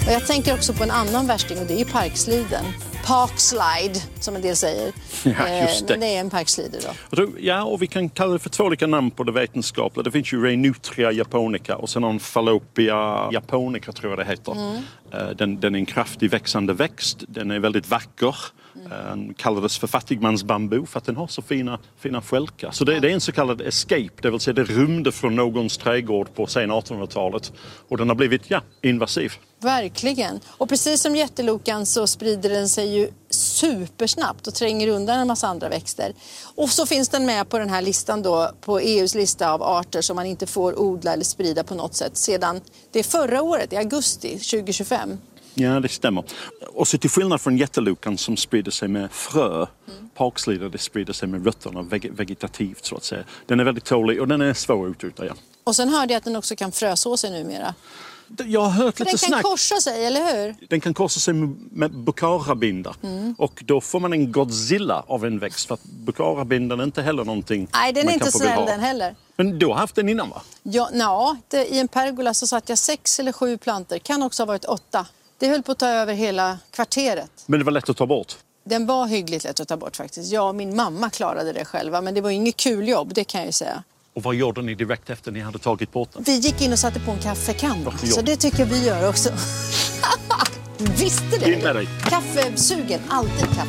Och jag tänker också på en annan värsting och det är ju parksliden. Parkslide, som en del säger. Ja, just det. Men det är en parkslider då. Ja, och vi kan kalla det för två olika namn på det vetenskapliga. Det finns ju Reinutria japonica och sen en Fallopia japonica tror jag det heter. Den är en kraftig växande växt. Den är väldigt vacker. Den kallades för fattigmansbambu för att den har så fina skälkar. Så det är en så kallad escape, det vill säga det rymde från någons trädgård på sen 1800-talet. Och den har blivit, invasiv. Verkligen. Och precis som jättelokan så sprider den sig ju supersnabbt och tränger undan en massa andra växter. Och så finns den med på den här listan då, på EUs lista av arter som man inte får odla eller sprida på något sätt sedan det är förra året, i augusti 2025. Ja, det stämmer. Och så till skillnad från jättelokan som sprider sig med frö, parkslide det sprider sig med rötterna vegetativt så att säga. Den är väldigt tålig och den är svår att utrota, ja. Och sen hörde jag att den också kan fröså sig numera. Jag har hört lite den kan snack. korsa sig, eller hur? Den kan korsa sig med bukarabinda. Och då får man en Godzilla av en växt. För att bukarabindan är inte heller någonting. Nej, den är inte snäll den heller. Men du har haft den innan, va? Ja, i en pergola så satt jag 6 eller 7 plantor. Kan också ha varit 8. Det höll på att ta över hela kvarteret. Men det var lätt att ta bort? Den var hyggligt lätt att ta bort faktiskt. Jag och min mamma klarade det själva. Men det var inget kul jobb, det kan jag ju säga. Och vad gjorde ni direkt efter ni hade tagit bort den? Vi gick in och satte på en kaffekanna. Så det tycker jag vi gör också. Visste det? In med dig. Kaffesugen, alltid kaffe.